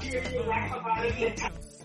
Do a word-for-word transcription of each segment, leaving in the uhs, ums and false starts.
hear you laugh about it.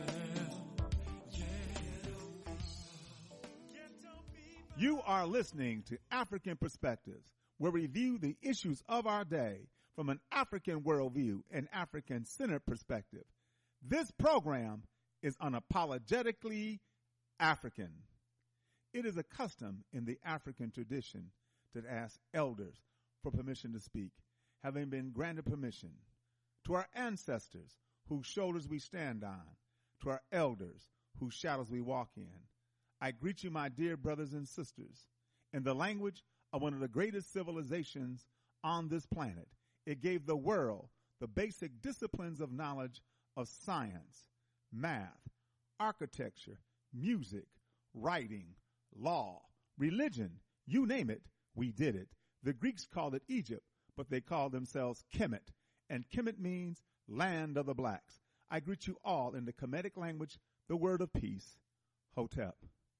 You are listening to African Perspectives, where we view the issues of our day from an African worldview and African-centered perspective. This program is unapologetically African. It is a custom in the African tradition to ask elders for permission to speak, having been granted permission. To our ancestors, whose shoulders we stand on, to our elders, whose shadows we walk in, I greet you, my dear brothers and sisters, in the language of one of the greatest civilizations on this planet. It gave the world the basic disciplines of knowledge of science, math, architecture, music, writing, law, religion, you name it, we did it. The Greeks called it Egypt, but they called themselves Kemet, and Kemet means land of the blacks. I greet you all in the Kemetic language, the word of peace, Hotep.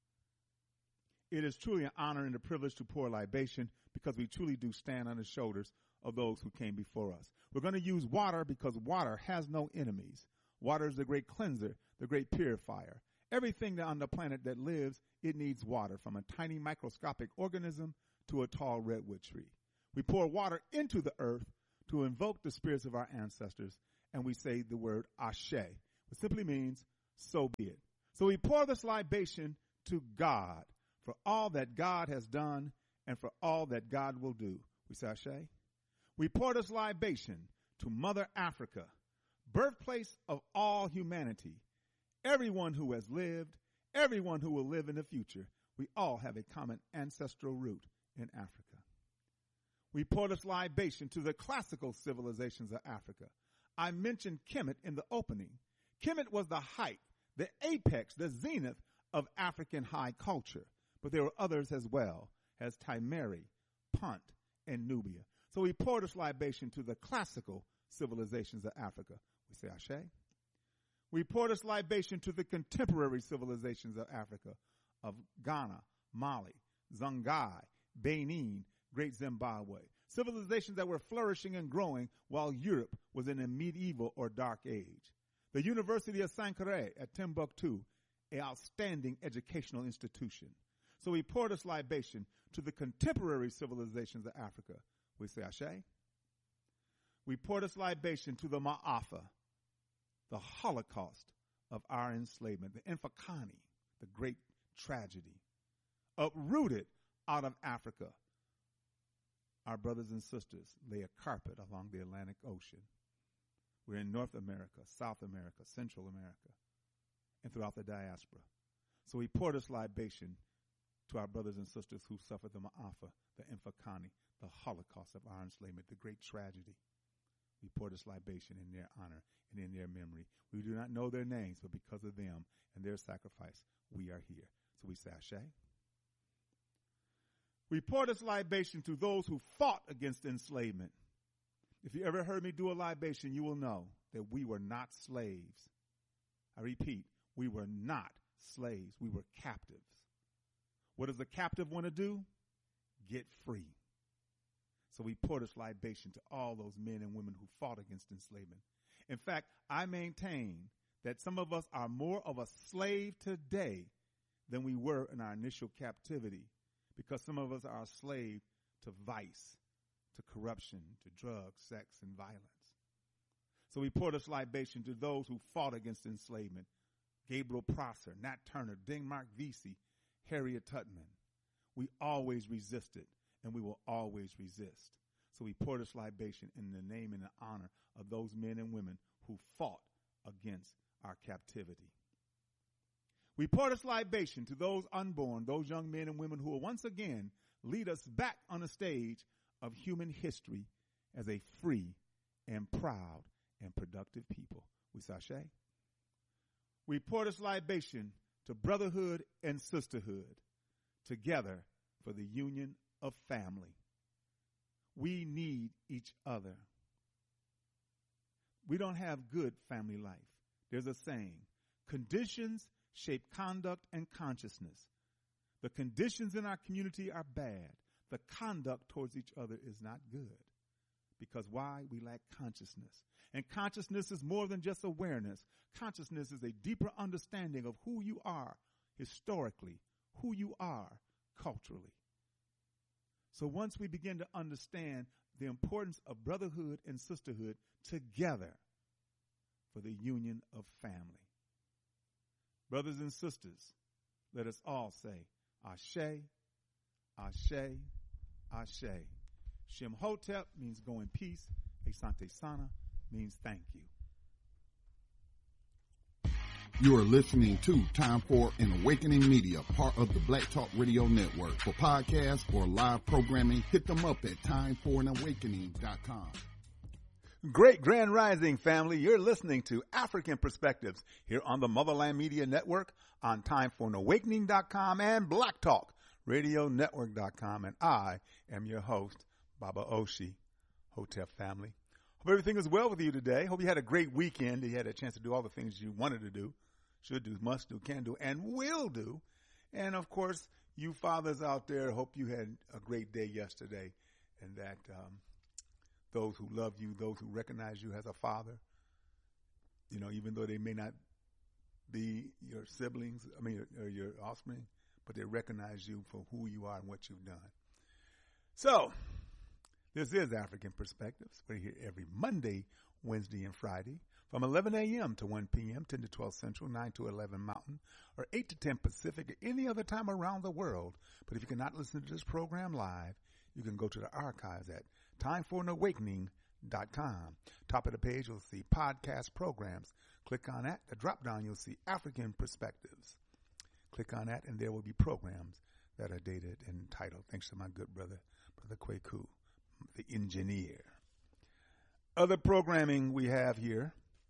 It is truly an honor and a privilege to pour libation because we truly do stand on the shoulders of those who came before us. We're going to use water because water has no enemies. Water is the great cleanser, the great purifier. Everything on the planet that lives, it needs water, from a tiny microscopic organism to a tall redwood tree. We pour water into the earth to invoke the spirits of our ancestors, and we say the word Ashe, which simply means, so be it. So we pour this libation to God for all that God has done and for all that God will do. We say Ashe. We pour this libation to Mother Africa, birthplace of all humanity. Everyone who has lived, everyone who will live in the future, we all have a common ancestral root in Africa. We pour this libation to the classical civilizations of Africa. I mentioned Kemet in the opening. Kemet was the height, the apex, the zenith of African high culture. But there were others as well, as Timeri, Punt, and Nubia. So we pour this libation to the classical civilizations of Africa. We say Ashe. We pour this libation to the contemporary civilizations of Africa, of Ghana, Mali, Songhai, Benin, Great Zimbabwe. Civilizations that were flourishing and growing while Europe was in a medieval or dark age. The University of Sankore at Timbuktu, an outstanding educational institution. So we pour this libation to the contemporary civilizations of Africa. We say Ashe. We pour this libation to the Ma'afa, the Holocaust of our enslavement, the Infakani, the great tragedy, uprooted out of Africa. Our brothers and sisters lay a carpet along the Atlantic Ocean. We're in North America, South America, Central America, and throughout the diaspora. So we pour this libation to our brothers and sisters who suffered the Ma'afa, the Infakani, the Holocaust of our enslavement, the great tragedy. We pour this libation in their honor and in their memory. We do not know their names, but because of them and their sacrifice, we are here. So we say Ashe. We pour this libation to those who fought against enslavement. If you ever heard me do a libation, you will know that we were not slaves. I repeat, we were not slaves. We were captives. What does a captive want to do? Get free. So we pour this libation to all those men and women who fought against enslavement. In fact, I maintain that some of us are more of a slave today than we were in our initial captivity, because some of us are a slave to vice, to corruption, to drugs, sex, and violence. So we pour this libation to those who fought against enslavement. Gabriel Prosser, Nat Turner, Denmark Vesey, Harriet Tubman. We always resisted, and we will always resist. So we pour this libation in the name and the honor of those men and women who fought against our captivity. We pour this libation to those unborn, those young men and women who will once again lead us back on the stage of human history as a free and proud and productive people. We say Ashe. We pour this libation to brotherhood and sisterhood, together for the union of family. We need each other. We don't have good family life. There's a saying, conditions shape conduct and consciousness. The conditions in our community are bad. The conduct towards each other is not good. Because why? We lack consciousness. And consciousness is more than just awareness. Consciousness is a deeper understanding of who you are historically, who you are culturally. So once we begin to understand the importance of brotherhood and sisterhood together for the union of family. Brothers and sisters, let us all say, Ashe, Ashe, Ashe. Shem Hotep means go in peace. Asante Sana means thank you. You are listening to Time for an Awakening Media, part of the Black Talk Radio Network. For podcasts or live programming, hit them up at time for an awakening dot com. Great Grand Rising family, you're listening to African Perspectives here on the Motherland Media Network, on time for an awakening dot com and Black Talk Radio Network dot com. And I am your host, Baba Oshi. Hotep family. Hope everything is well with you today. Hope you had a great weekend. You had a chance to do all the things you wanted to do, should do, must do, can do, and will do. And, of course, you fathers out there, hope you had a great day yesterday and that um, those who love you, those who recognize you as a father, you know, even though they may not be your siblings, I mean, or your offspring, but they recognize you for who you are and what you've done. So, this is African Perspectives. We're here every Monday, Wednesday, and Friday from eleven a.m. to one p.m., ten to twelve Central, nine to eleven Mountain, or eight to ten Pacific, or any other time around the world. But if you cannot listen to this program live, you can go to the archives at time for an awakening dot com. Top of the page, you'll see podcast programs. Click on that. The drop down, you'll see African Perspectives. Click on that, and there will be programs that are dated and titled. Thanks to my good brother, Brother Kwaku, the engineer. Other programming we have here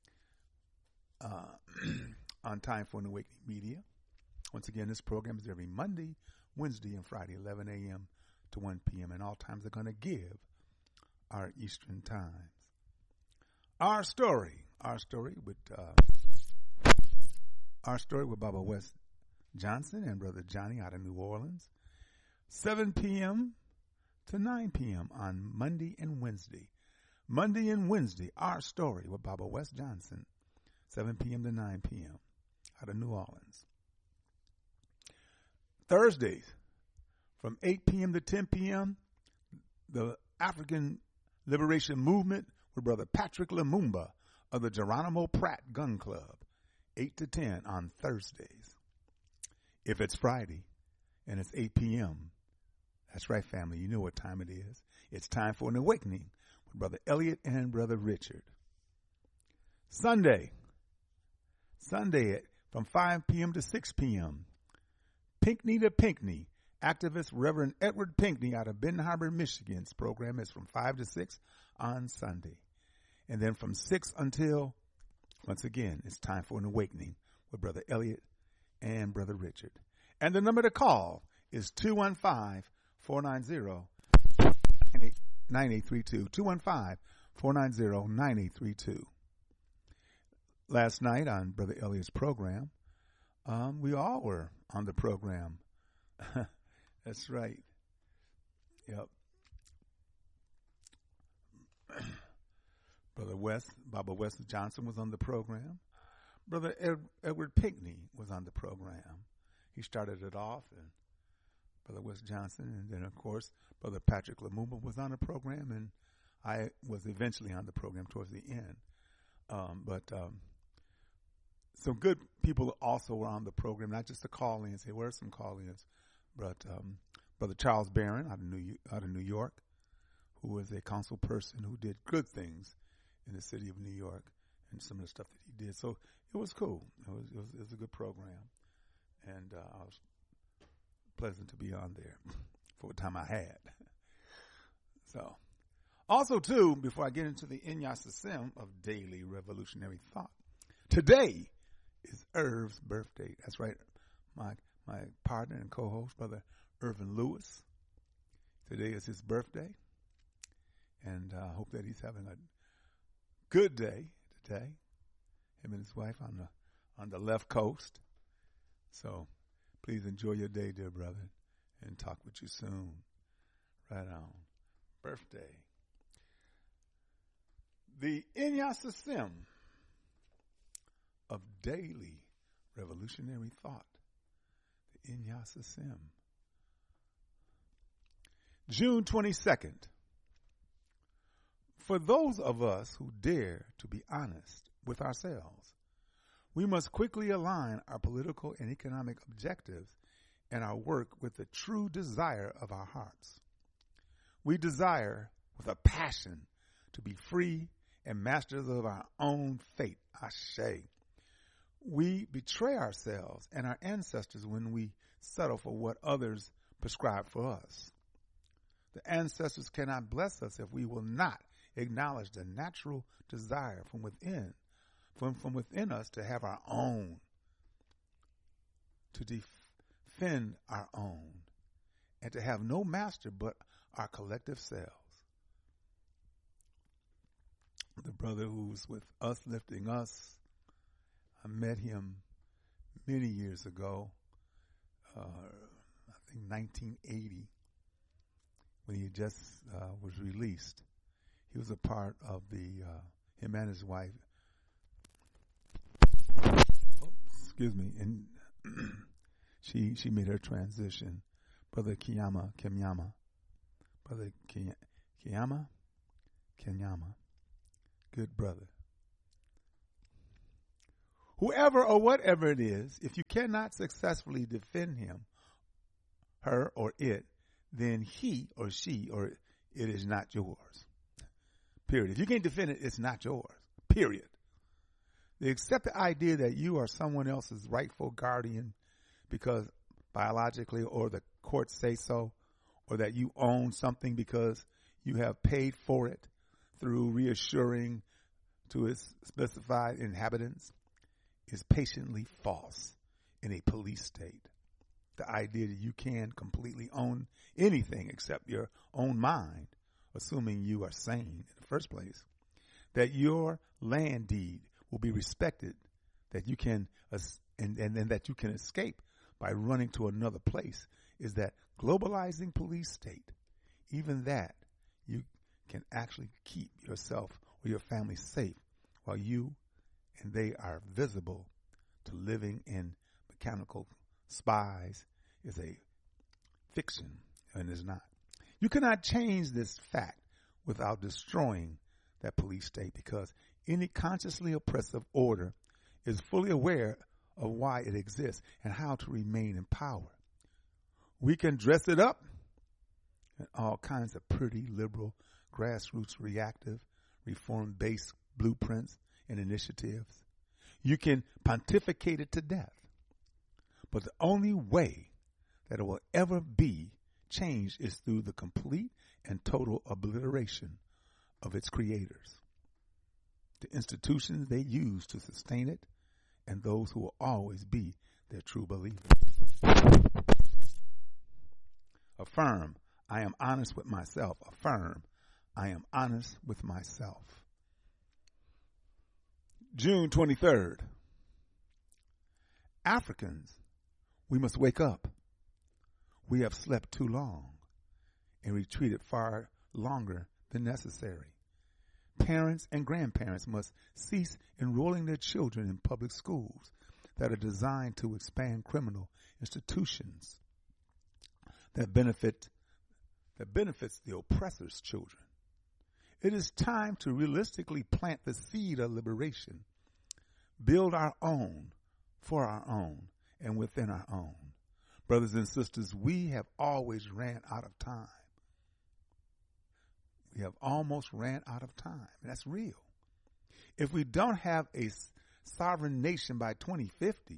uh, on Time for an Awakening Media. Once again, this program is every Monday, Wednesday, and Friday, eleven a.m. to one p.m. And all times are going to give our Eastern times. Our story, our story with uh, our story with Baba West Johnson and Brother Johnny out of New Orleans, seven p.m. to nine p.m. on Monday and Wednesday. Monday and Wednesday, Our Story with Baba West Johnson, seven p.m. to nine p.m. out of New Orleans. Thursdays, from eight p.m. to ten p.m., the African Liberation Movement with Brother Patrick Lumumba of the Geronimo Pratt Gun Club, eight to ten on Thursdays. If it's Friday and it's eight p.m., that's right, family. You know what time it is. It's time for an awakening with Brother Elliot and Brother Richard. Sunday. Sunday at, from five p.m. to six p.m. Pinckney to Pinckney. Activist Reverend Edward Pinckney out of Benton Harbor, Michigan's program is from five to six on Sunday. And then from six until, once again, it's time for an awakening with Brother Elliot and Brother Richard. And the number to call is two one five, four nine zero, nine eight three two. two one five, four nine zero, nine eight three two. Last night on Brother Elliot's program, um, we all were on the program. That's right. Yep. Brother West, Baba West Johnson was on the program. Brother Ed, Edward Pinckney was on the program. He started it off, and Brother West Johnson, and then, of course, Brother Patrick Lumumba was on the program, and I was eventually on the program towards the end. Um, but um, some good people also were on the program, not just the call-ins. There were some call-ins, but um, Brother Charles Barron out of New out of New York, who was a council person who did good things in the city of New York, and some of the stuff that he did. So it was cool. It was it was, it was a good program, and uh, I was pleasant to be on there for the time I had. So, also too, before I get into the Inyasasim of daily revolutionary thought, today is Irv's birthday. That's right, my my partner and co-host, Brother Irvin Lewis. Today is his birthday, and I uh, hope that he's having a good day today. Him and his wife on the on the left coast. So please enjoy your day, dear brother, and talk with you soon. Right on. Birthday. The Inyasasim of daily revolutionary thought. The Inyasasim. June twenty-second. For those of us who dare to be honest with ourselves, we must quickly align our political and economic objectives and our work with the true desire of our hearts. We desire with a passion to be free and masters of our own fate. Ashe. We betray ourselves and our ancestors when we settle for what others prescribe for us. The ancestors cannot bless us if we will not acknowledge the natural desire from within, from, from within us to have our own, to defend our own, and to have no master but our collective selves. The brother who's with us, lifting us, I met him many years ago, uh, I think nineteen eighty, when he just uh, was released. He was a part of the, uh, him and his wife, oh, excuse me, and she she made her transition. Brother Kiyama, Kenyama, Brother Kiyama, Kiyama, Kenyama, good brother. Whoever or whatever it is, if you cannot successfully defend him, her or it, then he or she or it is not yours. Period. If you can't defend it, it's not yours. Period. They accept the idea that you are someone else's rightful guardian because biologically or the courts say so, or that you own something because you have paid for it through reassuring to its specified inhabitants, is patiently false in a police state. The idea that you can completely own anything except your own mind, assuming you are sane in the first place, that your land deed will be respected, that you can uh, and, and, and that you can escape by running to another place, is that globalizing police state. Even that, you can actually keep yourself or your family safe while you and they are visible to living in mechanical spies is a fiction and is not. You cannot change this fact without destroying that police state, because any consciously oppressive order is fully aware of why it exists and how to remain in power. We can dress it up in all kinds of pretty, liberal, grassroots, reactive, reform-based blueprints and initiatives. You can pontificate it to death. But the only way that it will ever be changed is through the complete and total obliteration of its creators, the institutions they use to sustain it, and those who will always be their true believers. Affirm, I am honest with myself. Affirm, I am honest with myself. June twenty-third. Africans, we must wake up. We have slept too long and retreated far longer than necessary. Parents and grandparents must cease enrolling their children in public schools that are designed to expand criminal institutions that benefit that benefits the oppressor's children. It is time to realistically plant the seed of liberation, build our own for our own and within our own. Brothers and sisters, we have always ran out of time. We have almost ran out of time, and that's real. If we don't have a sovereign nation by twenty fifty,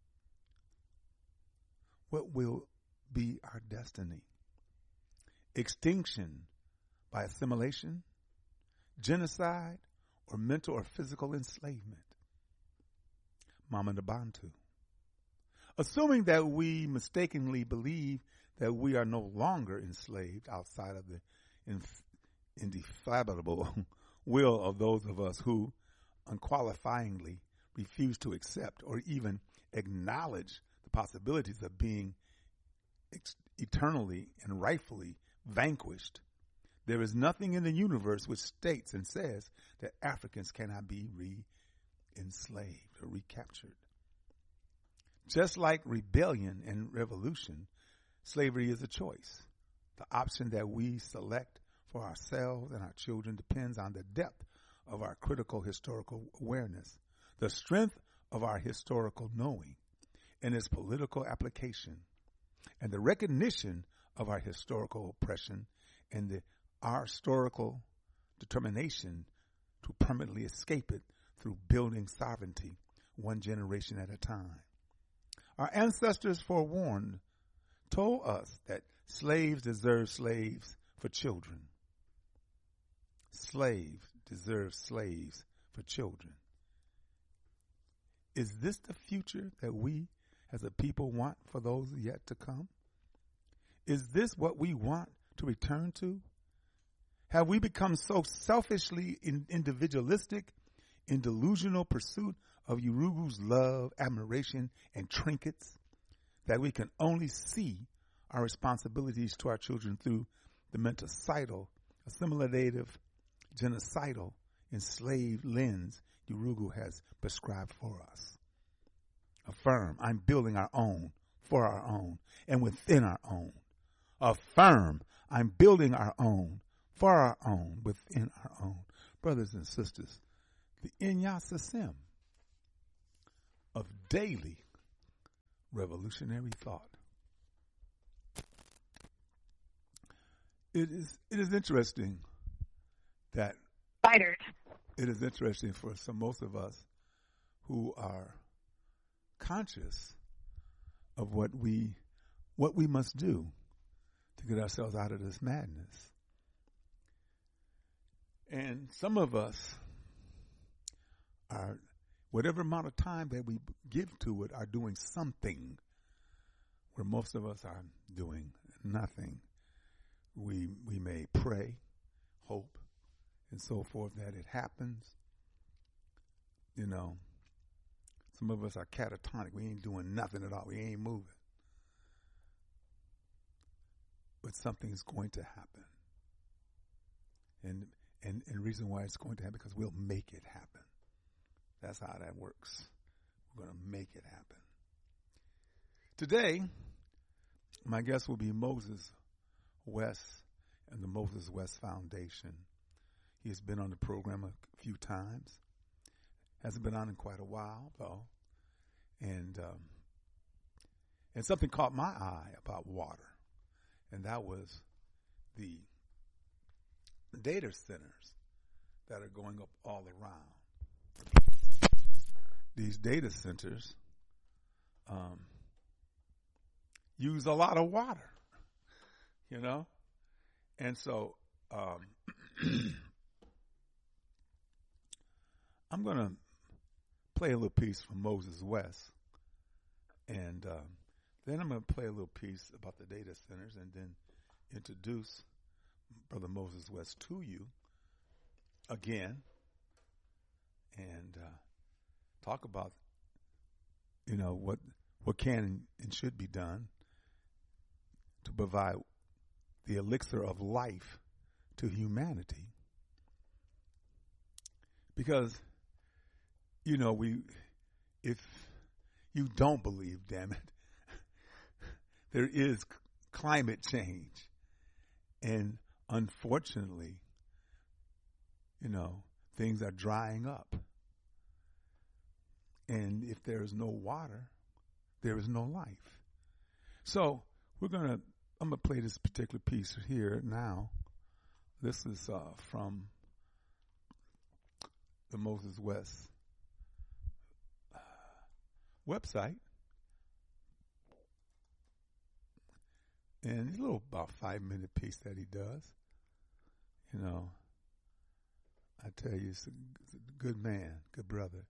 what will be our destiny? Extinction by assimilation, genocide, or mental or physical enslavement? Mama Nabantu. Assuming that we mistakenly believe that we are no longer enslaved outside of the inf- indefatigable will of those of us who unqualifyingly refuse to accept or even acknowledge the possibilities of being ex- eternally and rightfully vanquished, There is nothing in the universe which states and says that Africans cannot be re-enslaved or recaptured. Just like rebellion and revolution, slavery is a choice. The option that we select for ourselves and our children depends on the depth of our critical historical awareness, the strength of our historical knowing, and its political application, and the recognition of our historical oppression and the, our historical determination to permanently escape it through building sovereignty one generation at a time. Our ancestors forewarned, told us that slaves deserve slaves for children. Slaves deserve slaves for children. Is this the future that we as a people want for those yet to come? Is this what we want to return to? Have we become so selfishly in individualistic in delusional pursuit of Yurugu's love, admiration, and trinkets that we can only see our responsibilities to our children through the menticidal, assimilative, genocidal, enslaved lens Yurugu has prescribed for us? Affirm, I'm building our own, for our own, and within our own. Affirm, I'm building our own, for our own, within our own. Brothers and sisters, the Inyasasim of daily revolutionary thought. It is it is interesting that Fighters. It is interesting for some most of us who are conscious of what we what we must do to get ourselves out of this madness. And some of us are, whatever amount of time that we give to it, are doing something, where most of us are doing nothing. We we may pray, hope, and so forth that it happens. You know, some of us are catatonic. We ain't doing nothing at all. We ain't moving. But something's going to happen. And and and the reason why it's going to happen, because we'll make it happen. That's how that works. We're going to make it happen. Today, my guest will be Moses West and the Moses West Foundation. He has been on the program a few times. Hasn't been on in quite a while, though. And um, and something caught my eye about water, and that was the data centers that are going up all around. These data centers um, use a lot of water, you know? And so um, I'm going to play a little piece from Moses West, and um, then I'm going to play a little piece about the data centers and then introduce Brother Moses West to you again and uh, talk about, you know, what what can and should be done to provide the elixir of life to humanity. Because, you know, we, if you don't believe, damn it, there is c- climate change. And unfortunately, you know, things are drying up. And if there is no water, there is no life. So we're going to, I'm going to play this particular piece here now. This is uh, from the Moses West uh, website. And it's a little about five minute piece that he does. You know, I tell you, he's a, he's a good man, good brother,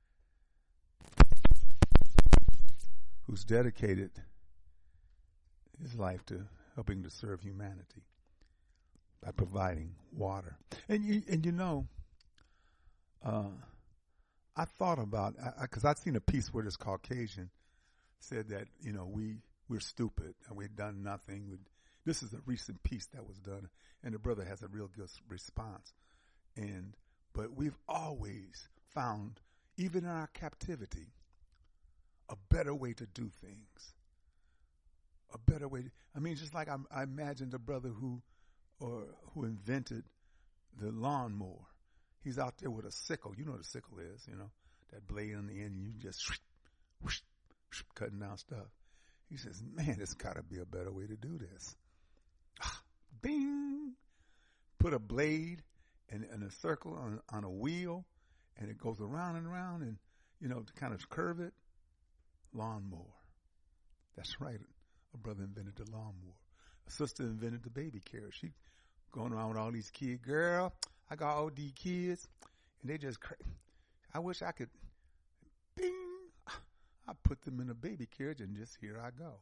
who's dedicated his life to helping to serve humanity by providing water. And you, and you know, uh, I thought about, because I'd seen a piece where this Caucasian said that, you know, we, we're stupid and we've done nothing, we This is a recent piece that was done, and the brother has a real good response. And but we've always found, even in our captivity, a better way to do things. A better way. To, I mean, just like I, I imagined the brother who, or who invented the lawnmower. He's out there with a sickle. You know what a sickle is, you know, that blade on the end, and you just whoosh, whoosh, whoosh, cutting down stuff. He says, man, there's got to be a better way to do this. Ah, bing! Put a blade and, and a circle on, on a wheel, and it goes around and around, and, you know, to kind of curve it. Lawnmower. That's right. A brother invented the lawnmower. A sister invented the baby carriage. She going around with all these kids. Girl, I got all these kids, and they just, cra- I wish I could, bing, I put them in a baby carriage, and just here I go.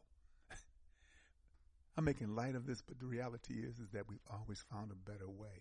I'm making light of this, but the reality is, is that we've always found a better way.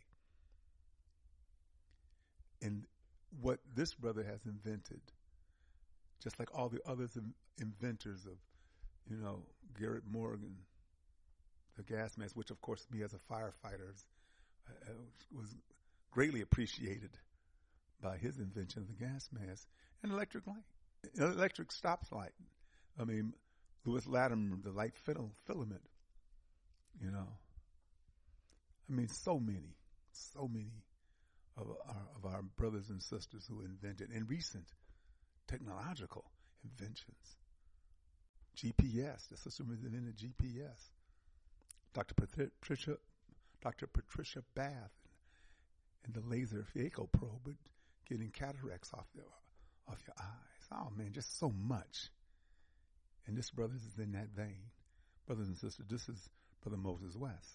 And what this brother has invented, just like all the others in, inventors of, you know, Garrett Morgan, the gas mask, which of course me as a firefighter uh, was greatly appreciated by his invention of the gas mask, and electric light, electric stop light. I mean, Lewis Latimer, the light filament, you know. I mean, so many, so many of our, of our brothers and sisters who invented, and recent technological inventions. G P S, the system invented G P S. Doctor Patricia, Doctor Patricia Bath, and, and the laser phaco probe, getting cataracts off your off your eyes. Oh man, just so much. And this brother is in that vein. Brothers and sisters, this is Brother Moses West.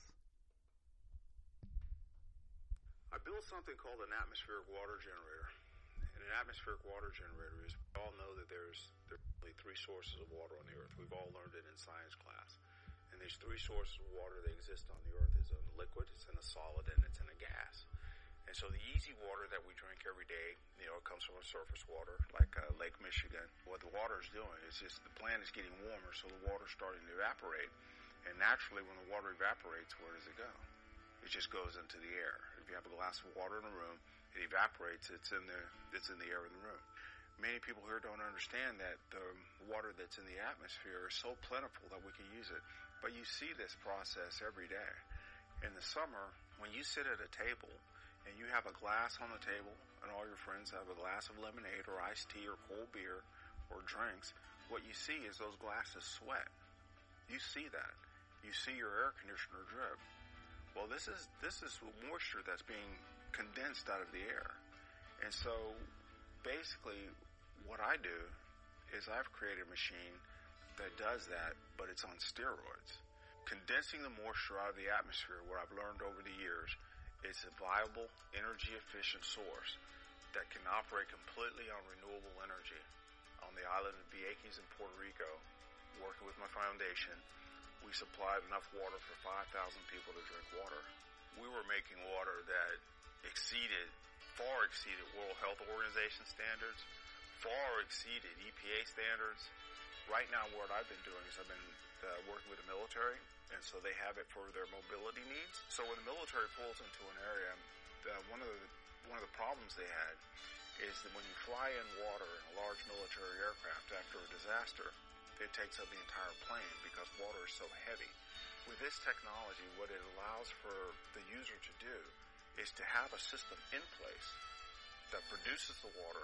I built something called an atmospheric water generator. And an atmospheric water generator is, we all know that there's, there's only three sources of water on the earth. We've all learned it in science class. And there's three sources of water that exist on the earth. It's in a liquid, it's in a solid, and it's in a gas. And so the easy water that we drink every day, you know, it comes from a surface water, like uh, Lake Michigan. What the water is doing is just the plant is getting warmer, so the water's starting to evaporate. And naturally, when the water evaporates, where does it go? It just goes into the air. If you have a glass of water in a room, it evaporates. It's in the it's in the air in the room. Many people here don't understand that the water that's in the atmosphere is so plentiful that we can use it. But you see this process every day. In the summer, when you sit at a table and you have a glass on the table and all your friends have a glass of lemonade or iced tea or cold beer or drinks, what you see is those glasses sweat. You see that. You see your air conditioner drip. Well, this is this is moisture that's being condensed out of the air. And so basically what I do is I've created a machine that does that, but it's on steroids. Condensing the moisture out of the atmosphere, what I've learned over the years, is a viable, energy-efficient source that can operate completely on renewable energy. On the island of Vieques in Puerto Rico, working with my foundation, we supplied enough water for five thousand people to drink water. We were making water that exceeded, far exceeded World Health Organization standards, far exceeded E P A standards. Right now what I've been doing is I've been uh, working with the military, and so they have it for their mobility needs. So when the military pulls into an area, uh, one of the one of the problems they had is that when you fly in water in a large military aircraft after a disaster, it takes up the entire plane because water is so heavy. With this technology, what it allows for the user to do is to have a system in place that produces the water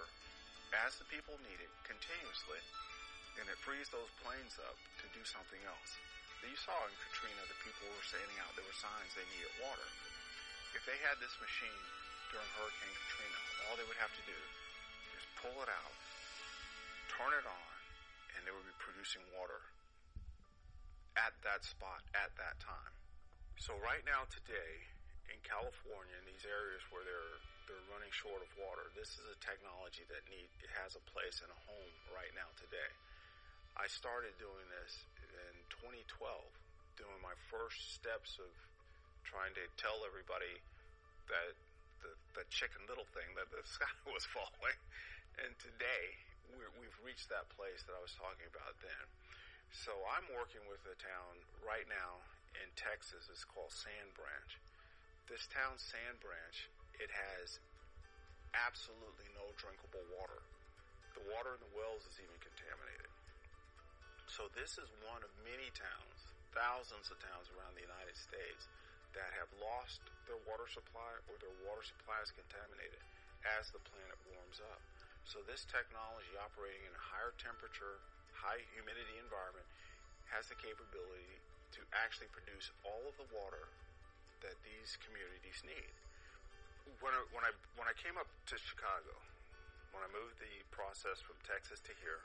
as the people need it continuously, and it frees those planes up to do something else. Now, you saw in Katrina that people were sending out, there were signs they needed water. If they had this machine during Hurricane Katrina, all they would have to do is pull it out, turn it on, and they would be producing water at that spot, at that time. So right now today, in California, in these areas where they're they're running short of water, this is a technology that need it has a place in a home right now today. I started doing this in twenty twelve, doing my first steps of trying to tell everybody that the, the Chicken Little thing, that the sky was falling. And today, we're, we've reached that place that I was talking about then. So I'm working with a town right now in Texas is called Sand Branch. This town, Sand Branch, it has absolutely no drinkable water. The water in the wells is even contaminated. So this is one of many towns, thousands of towns around the United States that have lost their water supply or their water supply is contaminated as the planet warms up. So this technology operating in a higher temperature, high humidity environment has the capability to actually produce all of the water that these communities need. When I, when I, when I came up to Chicago, when I moved the process from Texas to here,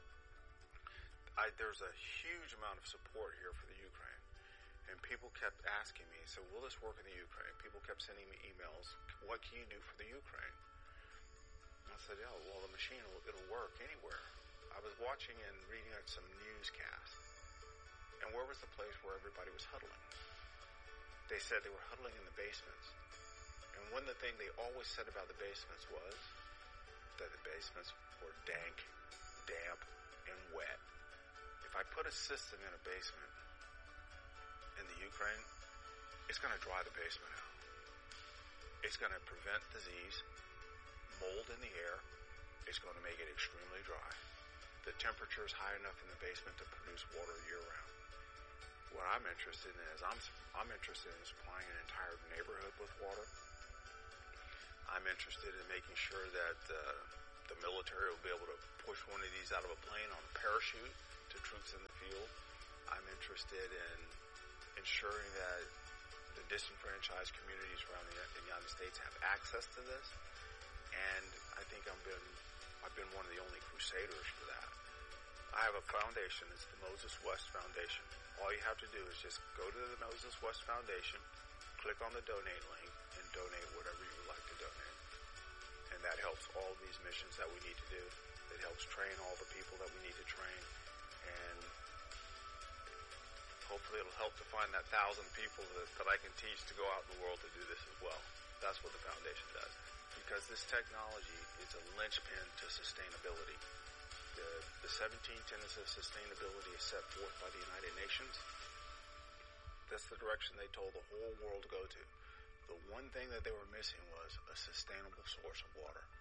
I, there's a huge amount of support here for the Ukraine. And people kept asking me, so will this work in the Ukraine? People kept sending me emails, what can you do for the Ukraine? And I said, yeah, well, the machine, will, it'll work anywhere. I was watching and reading some newscasts. And where was the place where everybody was huddling? They said they were huddling in the basements. And one of the things they always said about the basements was that the basements were dank, damp, and wet. If I put a system in a basement in the Ukraine, it's going to dry the basement out. It's going to prevent disease, mold in the air. It's going to make it extremely dry. The temperature is high enough in the basement to produce water year-round. What I'm interested in is I'm I'm interested in supplying an entire neighborhood with water. I'm interested in making sure that uh, the military will be able to push one of these out of a plane on a parachute to troops in the field. I'm interested in ensuring that the disenfranchised communities around the United States have access to this. And I think I've been I've been one of the only crusaders for that. I have a foundation. It's the Moses West Foundation. All you have to do is just go to the Moses West Foundation, click on the donate link, and donate whatever you would like to donate. And that helps all of these missions that we need to do. It helps train all the people that we need to train. And hopefully it'll help to find that thousand people that, that I can teach to go out in the world to do this as well. That's what the foundation does. Because this technology is a linchpin to sustainability. The, the seventeen tenets of sustainability is set forth by the United Nations. That's the direction they told the whole world to go to. The one thing that they were missing was a sustainable source of water.